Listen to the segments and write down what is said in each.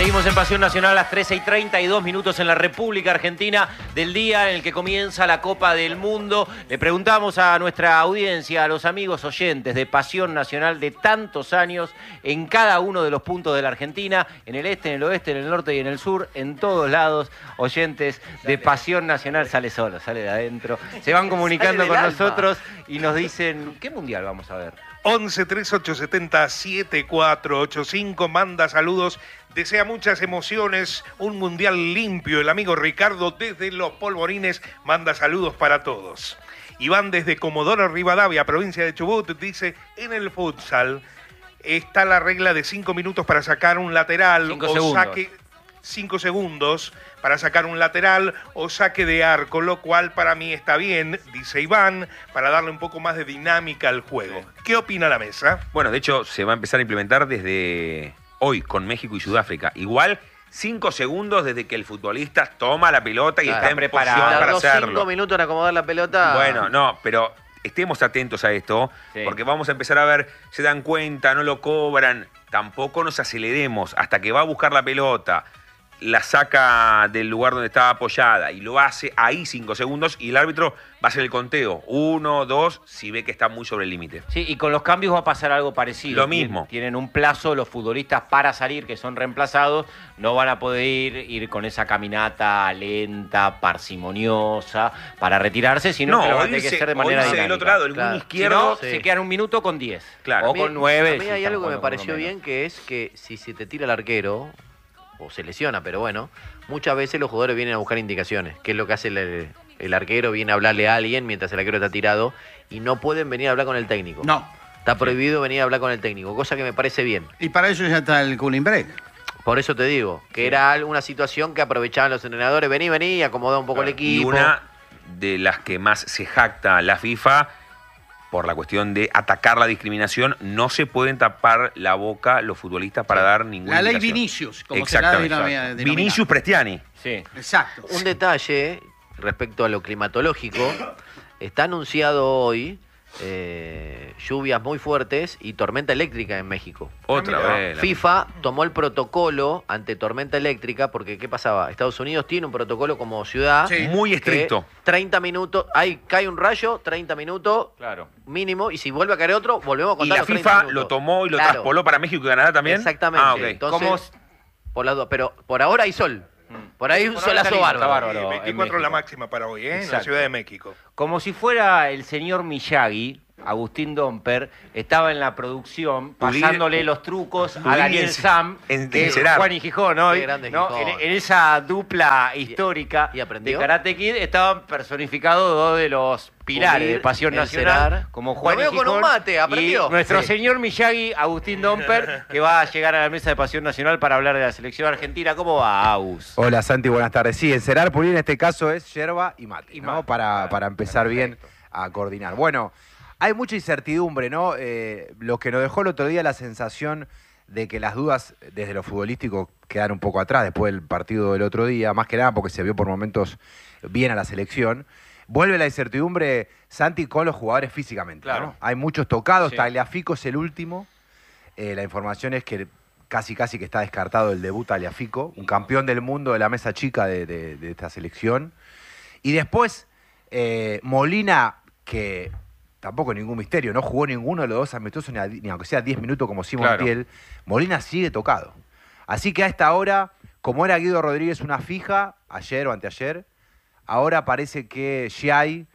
Seguimos en Pasión Nacional a las 13:32 en la República Argentina del día en el que comienza la Copa del Mundo. Le preguntamos a nuestra audiencia, a los amigos oyentes de Pasión Nacional de tantos años en cada uno de los puntos de la Argentina, en el este, en el oeste, en el norte y en el sur, en todos lados, oyentes de Pasión Nacional. Sale solo, sale de adentro. Se van comunicando con nosotros y nos dicen, ¿qué mundial vamos a ver? 11 3870 7485, manda saludos, desea muchas emociones, un mundial limpio. El amigo Ricardo desde Los Polvorines manda saludos para todos. Iván desde Comodoro Rivadavia, provincia de Chubut, dice, en el futsal está la regla de 5 minutos para sacar un lateral 5 o segundos. saque 5 segundos para sacar un lateral o saque de arco, lo cual para mí está bien, dice Iván, para darle un poco más de dinámica al juego. ¿Qué opina la mesa? Bueno, de hecho, se va a empezar a implementar desde hoy con México y Sudáfrica. Igual, 5 segundos desde que el futbolista toma la pelota y está en preparado. posición para Tardó hacerlo. 5 minutos en acomodar la pelota. Bueno, no, pero estemos atentos a esto, Sí. porque vamos a empezar a ver, se dan cuenta, no lo cobran, tampoco nos aceleremos hasta que va a buscar la pelota, la saca del lugar donde estaba apoyada y lo hace ahí 5 segundos y el árbitro va a hacer el conteo. 1, 2, si ve que está muy sobre el límite. Sí, y con los cambios va a pasar algo parecido. Lo mismo. Tienen un plazo los futbolistas para salir, que son reemplazados, no van a poder ir con esa caminata lenta, parsimoniosa, para retirarse, sino que lo van a tener que hacer de manera del dinámica. otro lado, el Claro. wing Si izquierdo. no, Sí. se quedan 1 minuto con 10. Claro. O con 9. A mí hay algo que me pareció bien, que es que si se te tira el arquero, o se lesiona, pero bueno, muchas veces los jugadores vienen a buscar indicaciones, que es lo que hace el arquero, viene a hablarle a alguien mientras el arquero está tirado, y no pueden venir a hablar con el técnico. No. Está prohibido venir a hablar con el técnico, cosa que me parece bien. Y para eso ya está el cooling break. Por eso te digo, que era una situación que aprovechaban los entrenadores, vení, acomodá un poco el Y equipo. una de las que más se jacta la FIFA, por la cuestión de atacar la discriminación, no se pueden tapar la boca los futbolistas para dar ninguna La ley indicación. Vinicius, como se la ha Exactamente. denominado. Vinicius Prestiani. Sí. Exacto. Un detalle respecto a lo climatológico, está anunciado hoy lluvias muy fuertes y tormenta eléctrica en México. Otra mira. vez. FIFA tomó el protocolo ante tormenta eléctrica porque, ¿qué pasaba? Estados Unidos tiene un protocolo como ciudad Sí. Muy que estricto. 30 minutos, cae un rayo, 30 minutos Claro. mínimo, y si vuelve a caer otro, volvemos a Y contar la los 30 FIFA minutos. lo tomó y lo Claro. traspoló para México y Canadá también. Exactamente. Ah, ok. Entonces, ¿Cómo? por las dos, pero por ahora hay sol. Por ahí un Por ahora está solazo lindo, está bárbaro. bárbaro. en 24 la México. máxima para hoy, en la Exacto. Ciudad de México. Como si fuera el señor Miyagi, Agustín Domper, estaba en la producción Pulini- pasándole los trucos a Pulini Daniel en- Sam, en que es Cerar. Juan y Gijón, ¿no? Qué grande ¿No? Gijón. En esa dupla histórica y aprendió? de Karate Kid estaban personificados dos de los pilares Pulir, de Pasión el Nacional, Cerar. como Juan Lo y veo Gijón, con un mate, aprendió. y nuestro Sí. señor Miyagi, Agustín Domper, que va a llegar a la mesa de Pasión Nacional para hablar de la selección argentina. ¿Cómo va, Agus? Hola Santi, buenas tardes. Sí, el cerar pulir en este caso es yerba y mate, Y ¿no? mate, Para claro. empezar bien a coordinar. Bueno, hay mucha incertidumbre, ¿no? Lo que nos dejó el otro día la sensación de que las dudas desde lo futbolístico quedan un poco atrás después del partido del otro día, más que nada porque se vio por momentos bien a la selección. Vuelve la incertidumbre, Santi, con los jugadores físicamente, Claro. ¿no? Hay muchos tocados, Sí. Tagliafico es el último. La información es que casi que está descartado el debut Tagliafico, un campeón del mundo de la mesa chica de esta selección. Y después, Molina, que tampoco es ningún misterio, no jugó ninguno de los dos amistosos, ni aunque sea 10 minutos como Simón Claro. Montiel, Molina sigue tocado. Así que a esta hora, como era Guido Rodríguez una fija, ayer o anteayer, ahora parece que Giai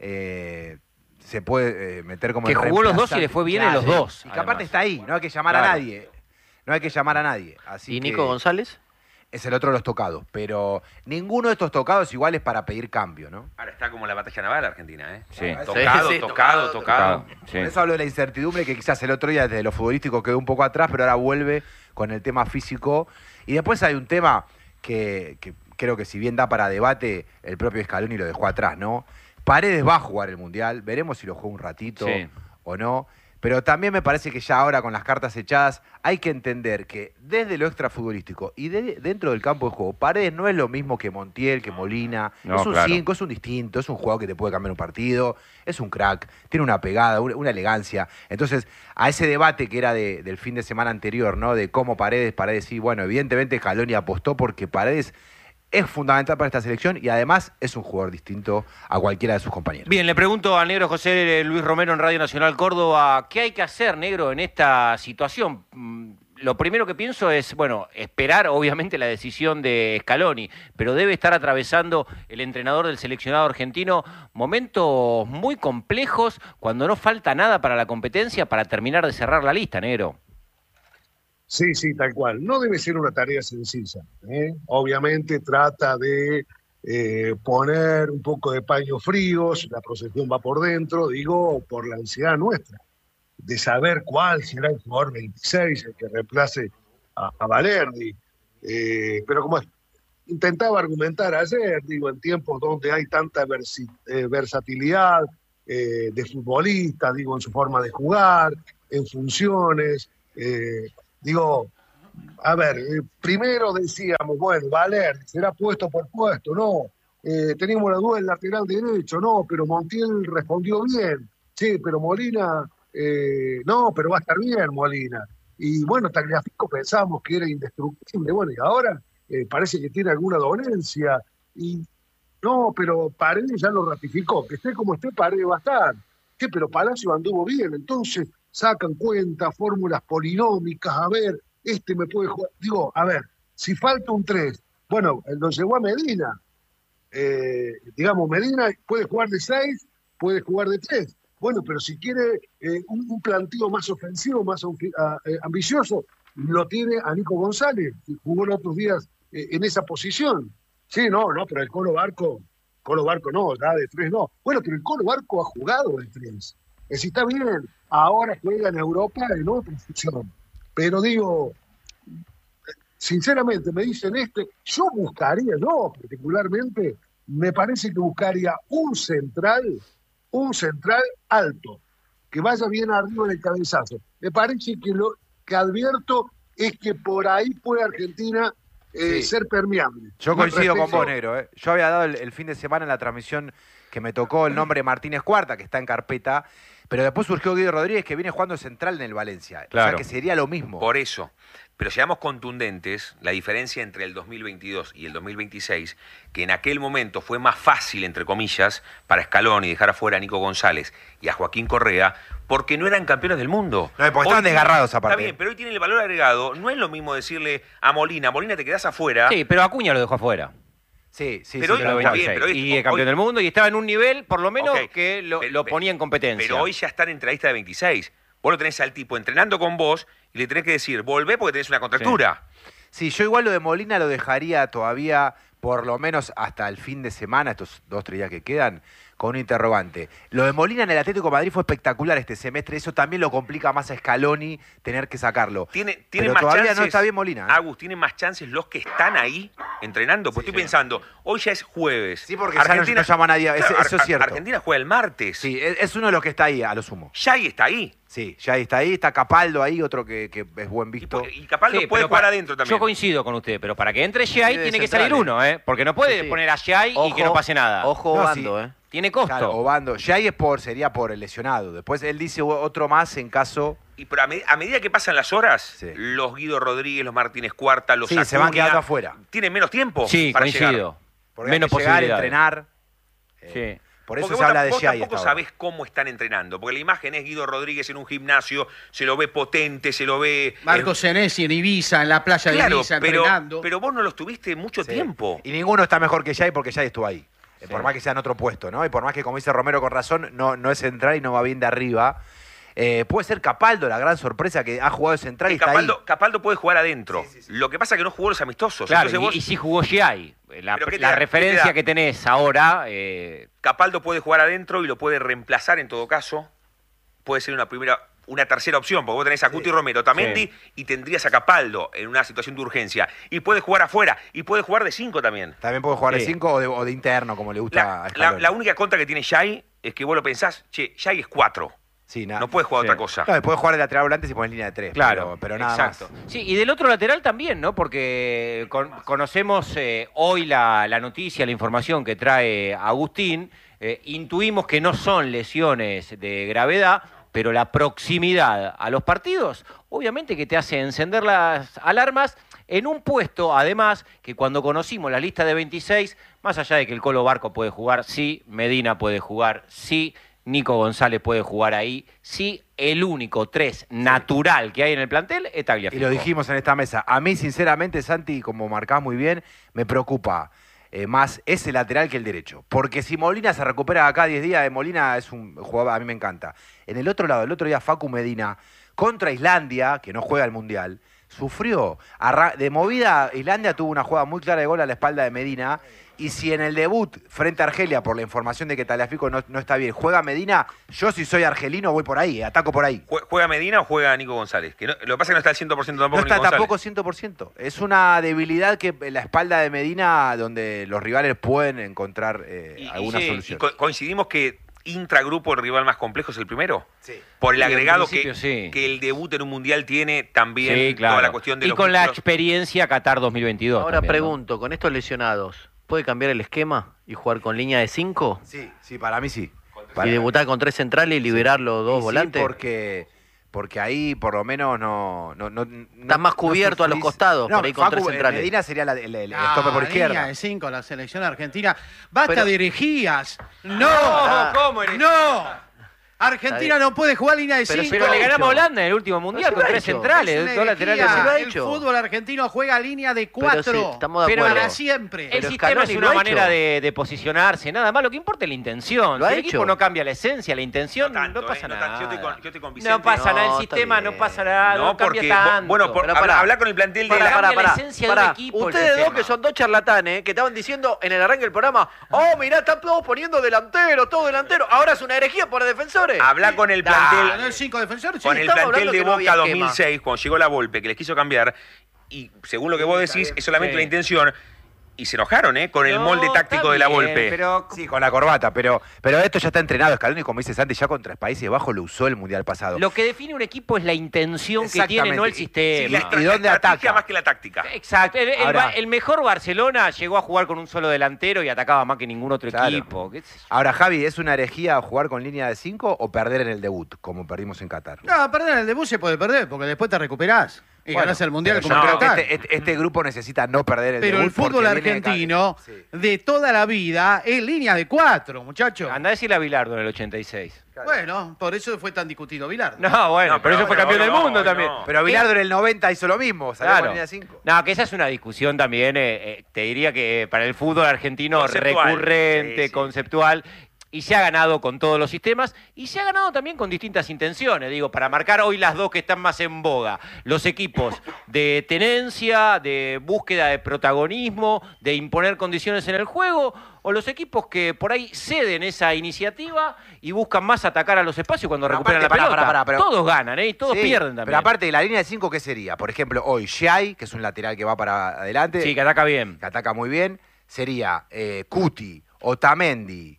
se puede meter como Que el jugó los dos y reemplazante. le fue bien en los dos, Y que aparte además. está ahí, no hay que llamar Claro. a nadie. No hay que llamar a nadie. Así ¿Y que Nico González? es el otro de los tocados. Pero ninguno de estos tocados igual es para pedir cambio, ¿no? Ahora está como la batalla naval Argentina, ¿eh? Sí. Tocado, Sí, sí, tocado. Sí. Por eso hablo de la incertidumbre que quizás el otro día desde lo futbolístico quedó un poco atrás, pero ahora vuelve con el tema físico. Y después hay un tema que creo que si bien da para debate, el propio Scaloni lo dejó atrás, ¿no? Paredes va a jugar el Mundial, veremos si lo juega un ratito Sí. o no. Pero también me parece que ya ahora con las cartas echadas hay que entender que desde lo extrafutbolístico y dentro del campo de juego, Paredes no es lo mismo que Montiel, que Molina. No, es un claro. 5, es un distinto, es un jugador que te puede cambiar un partido, es un crack, tiene una pegada, una elegancia. Entonces, a ese debate que era del fin de semana anterior, ¿no? De cómo Paredes, sí, bueno, evidentemente Scaloni apostó porque Paredes es fundamental para esta selección y además es un jugador distinto a cualquiera de sus compañeros. Bien, le pregunto al negro José Luis Romero en Radio Nacional Córdoba, ¿qué hay que hacer, negro, en esta situación? Lo primero que pienso es, bueno, esperar obviamente la decisión de Scaloni, pero debe estar atravesando el entrenador del seleccionado argentino momentos muy complejos cuando no falta nada para la competencia para terminar de cerrar la lista, negro. Sí, sí, tal cual. No debe ser una tarea sencilla, ¿eh? Obviamente trata de poner un poco de paños fríos, la procesión va por dentro, digo, por la ansiedad nuestra, de saber cuál será el jugador 26, el que reemplace a Valerdi. Pero como intentaba argumentar ayer, digo, en tiempos donde hay tanta versatilidad de futbolista, digo, en su forma de jugar, en funciones. Digo, a ver, primero decíamos, bueno, Valer, será puesto por puesto, no. Teníamos la duda del lateral derecho, no, pero Montiel respondió bien. Sí, pero Molina, no, pero va a estar bien Molina. Y bueno, Tagliafico pensábamos que era indestructible, bueno, y ahora parece que tiene alguna dolencia. Y no, pero Paredes ya lo ratificó, que esté como esté, Paredes va a estar. Sí, pero Palacio anduvo bien, entonces sacan cuenta, fórmulas polinómicas, a ver, me puede jugar. Digo, a ver, si falta un 3, bueno, lo llegó a Medina. Digamos, Medina puede jugar de 6, puede jugar de 3. Bueno, pero si quiere un planteo más ofensivo, más ambicioso, lo tiene a Nico González, que jugó los otros días en esa posición. Sí, no, pero el Colo Barco no, ya de 3 no. Bueno, pero el Colo Barco ha jugado de 3. Es decir, está bien, ahora juega en Europa en otra función. Pero digo, sinceramente, me dicen yo particularmente, me parece que buscaría un central alto, que vaya bien arriba del cabezazo. Me parece que lo que advierto es que por ahí puede Argentina ser permeable. Yo coincido con vos, negro. Yo había dado el fin de semana en la transmisión que me tocó el nombre de Martínez Cuarta, que está en carpeta, pero después surgió Guido Rodríguez, que viene jugando central en el Valencia. Claro. O sea, que sería lo mismo. Por eso. Pero seamos contundentes, la diferencia entre el 2022 y el 2026, que en aquel momento fue más fácil, entre comillas, para Scaloni dejar afuera a Nico González y a Joaquín Correa, porque no eran campeones del mundo. No, porque estaban desgarrados aparte. Está bien, pero hoy tiene el valor agregado. No es lo mismo decirle a Molina, te quedás afuera. Sí, pero Acuña lo dejó afuera. Sí, pero sí, hoy está bien, pero hoy, y es campeón del mundo y estaba en un nivel, por lo menos, okay, que lo ponía en competencia. Pero hoy ya está entre la lista de 26. Vos lo tenés al tipo entrenando con vos y le tenés que decir, volvé porque tenés una contractura. Sí, yo igual lo de Molina lo dejaría todavía, por lo menos hasta el fin de semana, estos 2-3 días que quedan, con un interrogante. Lo de Molina en el Atlético de Madrid fue espectacular este semestre, eso también lo complica más a Scaloni tener que sacarlo. Tiene pero más todavía chances, no está bien Molina. Agus, tienen más chances los que están ahí entrenando, porque estoy pensando, hoy ya es jueves. Sí, porque Argentina, no llama a nadie, claro, eso es cierto. Argentina juega el martes. Sí, es uno de los que está ahí, a lo sumo. Yay está ahí. Sí, ya está ahí, está Capaldo ahí, otro que es buen visto. Y Capaldo puede jugar adentro también. Yo coincido con usted, pero para que entre Giai tiene que salir uno, porque no puede poner a Giai y que no pase nada. Ojo, Obando, Tiene costo. Claro, Obando. Giai sería por el lesionado. Después él dice otro más en caso... Y pero a medida que pasan las horas, los Guido Rodríguez, los Martínez Cuarta, los Acuña, se van quedando afuera. Tienen menos tiempo para llegar. Coincido. Porque menos hay que llegar, posibilidades. entrenar. Sí. Por eso porque se habla de vos Giai. Tampoco sabés cómo están entrenando, porque la imagen es Guido Rodríguez en un gimnasio, se lo ve potente, se lo ve... Marcos Senesi en Ibiza, en la playa de Ibiza, entrenando. Pero vos no los tuviste mucho tiempo. Y ninguno está mejor que Giai porque Giai estuvo ahí. Por más que sea en otro puesto, ¿no? Y por más que, como dice Romero con razón, no es central y no va bien de arriba. Puede ser Capaldo la gran sorpresa que ha jugado de central y está ahí. Capaldo puede jugar adentro. Sí. Lo que pasa es que no jugó los amistosos. Claro, entonces y sí jugó Giai. La te referencia que tenés ahora... Capaldo puede jugar adentro y lo puede reemplazar en todo caso. Puede ser una tercera opción, porque vos tenés a Cuti Romero, Tamendi, y tendrías a Capaldo en una situación de urgencia. Y puede jugar afuera, y puede jugar de 5 también. También puede jugar de 5 o de interno, como le gusta a Scaloni. La única contra que tiene Giai es que vos lo pensás, Giai es 4. Sí, no puedes jugar otra cosa. No, puedes jugar de lateral volante si pones línea de 3. Claro, pero nada exacto. más. Sí, y del otro lateral también, ¿no? Porque conocemos hoy la noticia, la información que trae Agustín. Intuimos que no son lesiones de gravedad, pero la proximidad a los partidos, obviamente que te hace encender las alarmas en un puesto, además, que cuando conocimos la lista de 26, más allá de que el Colo Barco puede jugar, sí, Medina puede jugar, sí, Nico González puede jugar ahí, sí, el único 3 natural que hay en el plantel es Tagliafico. Y lo dijimos en esta mesa. A mí, sinceramente, Santi, como marcás muy bien, me preocupa más ese lateral que el derecho. Porque si Molina se recupera acá 10 días, Molina es un jugador, a mí me encanta. En el otro lado, el otro día Facu Medina, contra Islandia, que no juega el Mundial, sufrió. De movida, Islandia tuvo una jugada muy clara de gol a la espalda de Medina. Y si en el debut frente a Argelia, por la información de que Tagliafico no está bien, juega Medina, yo si soy argelino voy por ahí, ataco por ahí. ¿Juega Medina o juega Nico González? Que lo que pasa es que no está al 100% tampoco No está Nico tampoco González. 100%. Es una debilidad que en la espalda de Medina, donde los rivales pueden encontrar alguna solución. Y coincidimos que intragrupo el rival más complejo es el primero. Sí. Por el Sí, en agregado principio, que el debut en un mundial tiene también Sí, claro. toda la cuestión de y los con la músculos. experiencia Qatar 2022. Ahora también, ¿no? pregunto, con estos lesionados, ¿puede cambiar el esquema y jugar con línea de 5? Sí, para mí sí. Y debutar con 3 centrales y liberar los dos volantes. Porque ahí por lo menos no Estás más cubierto a los costados, por ahí con 3 centrales. Medina sería el stopper por izquierda. Línea de 5, la selección argentina. Basta Pero- dirigías. ¡No! ¿Cómo eres? ¡No! Argentina no puede jugar línea de Pero 5. Pero le ganamos a Holanda en el último mundial Pero con sí lo ha 3 hecho. centrales, 2 laterales. Sí lo ha El hecho. fútbol argentino juega línea de Pero 4. sí, estamos de Pero acuerdo. para siempre. El Pero sistema Scaloni es lo una ha manera hecho. de posicionarse, nada más. Lo que importa es la intención. Lo Si ha el hecho. equipo no cambia la esencia, la intención, No tanto, no pasa no nada. tanto. Yo estoy con Vicente. No pasa nada, el No, sistema está no bien. pasa nada, no, cambia porque, tanto. bueno, Pero pará. hablar con el plantel de Pará, la... cambia la esencia de un equipo, el Ustedes dos sistema. que son dos charlatanes, que estaban diciendo en el arranque del programa, oh, mirá, están todos poniendo delanteros, todo delantero. Ahora es una herejía por defensores. Hablar con el Ah, plantel... ¿no es 5 defensores? Sí. Con el estamos plantel hablando de que no Boca había esquema. 2006, cuando llegó la Volpe, que les quiso cambiar, y según lo que vos decís, es solamente Sí. la intención, y se enojaron, con el No, molde táctico está de la bien, Volpe. Pero Sí, con la corbata, pero esto ya está entrenado. Scaloni, como dice Santi, ya contra Países Bajos lo usó el Mundial pasado. lo que define un equipo es la intención que tiene, no el Exactamente. Sí, sistema. la ¿Y dónde estrategia ataca? más que la táctica. Exacto. Ahora- El mejor Barcelona llegó a jugar con un solo delantero y atacaba más que ningún otro Claro. equipo. ¿Qué sé yo? Ahora, Javi, ¿es una herejía jugar con línea de 5 o perder en el debut, como perdimos en Qatar? No, perder el debut se puede perder, porque después te recuperás. Y Bueno, ganás el Mundial pero como yo creo Qatar. que este grupo necesita no perder el Pero debut. el fútbol porque viene de argentino Sí. de toda la vida es línea de 4, muchachos. Andá a decirle a Bilardo en el 86. Bueno, por eso fue tan discutido Vilar. No, bueno, No, por eso pero fue no, campeón del no, mundo no. también. Pero Bilardo en el 90 hizo lo mismo, salió con Claro. línea de 5. No, que esa es una discusión también, te diría que para el fútbol argentino Conceptual. recurrente, Sí, sí. conceptual, y se ha ganado con todos los sistemas, y se ha ganado también con distintas intenciones, digo, para marcar hoy las dos que están más en boga, los equipos de tenencia, de búsqueda de protagonismo, de imponer condiciones en el juego, o los equipos que por ahí ceden esa iniciativa y buscan más atacar a los espacios cuando Pero recuperan aparte, la pelota. pará, pero- Todos ganan, y todos Sí, pierden también. Pero aparte de la línea de 5, ¿qué sería? Por ejemplo, hoy Giai, que es un lateral que va para adelante, Sí, que ataca bien. que ataca muy bien, sería Cuti, Otamendi,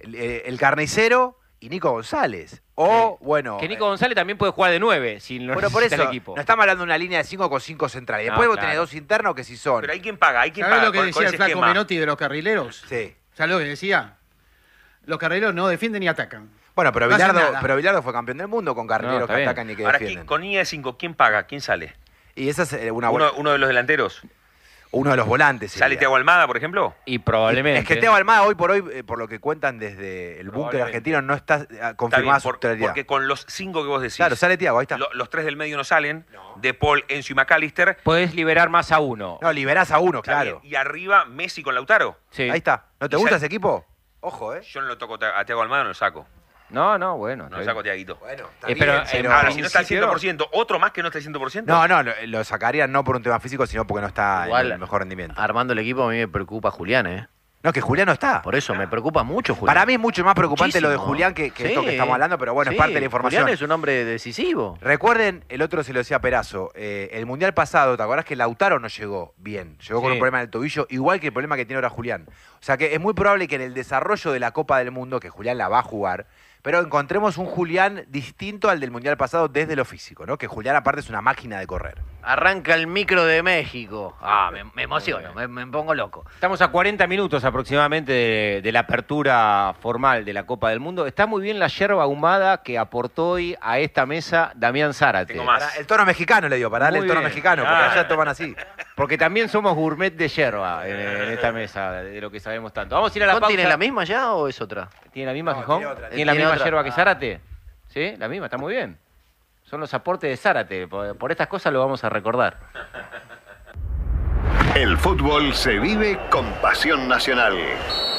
el Carnicero y Nico González. O, bueno... Que Nico González también puede jugar de 9 si lo bueno, por necesita eso, el equipo. no estamos hablando de una línea de 5 con 5 centrales. Después No, vos claro. tenés 2 internos que sí son... Pero hay quien paga, hay quien ¿Sabés paga lo que con decía el ese flaco esquema. Menotti de los carrileros? Sí. ¿Sabés lo que decía? Los carrileros no defienden ni atacan. Bueno, pero No hacen Bilardo, nada. fue campeón del mundo con carrileros No, está que bien. atacan y que Ahora, defienden. con línea de 5, ¿quién paga? ¿Quién sale? Y esa es una buena... Uno de los delanteros. Uno de los volantes. ¿Sale sería. Thiago Almada, por ejemplo? Y probablemente. Es que Teo Almada hoy por hoy, por lo que cuentan desde el búnker Probablemente. argentino, no está Está confirmada bien, su titularidad. porque con los 5 que vos decís, Claro, sale Thiago, ahí está. los 3 del medio no salen, De Paul, Enzo y McAllister. Podés liberar más a uno. No, liberás a uno, Está claro. bien. Y arriba Messi con Lautaro. Sí. Ahí está. ¿No te Y gusta sale- ese equipo? Ojo, ¿eh? Yo no lo toco a Thiago Almada, no lo saco. No, bueno. No lo saco a Thiaguito. Bueno, está pero, bien, pero- Ahora, si no está al principio- 100%, ¿otro más que no está al 100%? No, lo sacarían no por un tema físico, sino porque no está Igual, en el mejor rendimiento. Armando el equipo a mí me preocupa Julián, ¿eh? No, que Julián no está. Por eso me preocupa mucho Julián. Para mí es mucho más preocupante lo de Muchísimo. Julián que esto Sí, que estamos hablando, pero bueno, sí, es parte de la información. Julián es un hombre decisivo. Recuerden, el otro se lo decía Perazo, el Mundial pasado, ¿te acordás que Lautaro no llegó bien? Llegó con Sí. un problema en el tobillo, igual que el problema que tiene ahora Julián. O sea que es muy probable que en el desarrollo de la Copa del Mundo, que Julián la va a jugar, pero encontremos un Julián distinto al del Mundial pasado desde lo físico, ¿no? Que Julián aparte es una máquina de correr. Arranca el micro de México. Me emociono, me pongo loco. Estamos a 40 minutos aproximadamente de la apertura formal de la Copa del Mundo. Está muy bien la yerba ahumada que aportó hoy a esta mesa Damián Zárate. Tengo más. Para el tono mexicano le dio, para darle Muy el tono bien. mexicano, porque allá toman así. Porque también somos gourmet de yerba en esta mesa, de lo que sabemos tanto. Vamos a ir a la pausa. ¿Tiene la misma ya o es otra? ¿Tiene la misma, No, Gijón? tiene otra. ¿Tiene la Tiene misma otra. yerba que Zárate? ¿Sí? La misma, está muy bien. Son los aportes de Zárate. Por estas cosas lo vamos a recordar. El fútbol se vive con pasión nacional.